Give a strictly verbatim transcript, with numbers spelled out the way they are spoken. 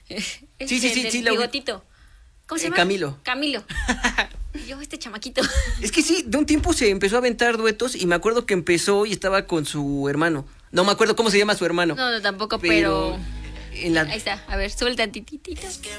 Este, Sí, sí, sí, del sí, la- bigotito. ¿Cómo se Eh, llama? Camilo. Camilo. Y yo, este chamaquito. Es que sí, de un tiempo se empezó a aventar duetos y me acuerdo que empezó y estaba con su hermano. No me acuerdo cómo se llama su hermano. No, no, tampoco, pero pero... en la Ahí está, a ver, sube el tantitito.